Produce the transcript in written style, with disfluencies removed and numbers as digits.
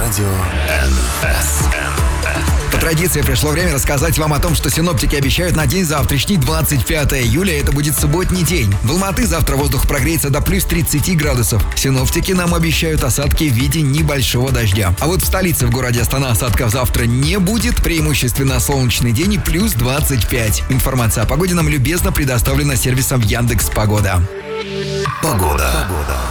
Радио НС. По традиции пришло время рассказать вам о том, что синоптики обещают на день завтрашний, 25 июля. Это будет субботний день. В Алматы завтра воздух прогреется до плюс 30 градусов. Синоптики нам обещают осадки в виде небольшого дождя. А вот в столице, в городе Астана, осадков завтра не будет. Преимущественно солнечный день и плюс 25. Информация о погоде нам любезно предоставлена сервисом Яндекс.Погода. Погода.